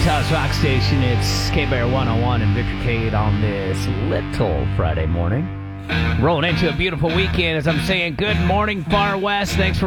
Utah's rock station. It's K-Bear 101 and Victor Cade on this little Friday morning. Rolling into a beautiful weekend as I'm saying good morning, Far West. Thanks for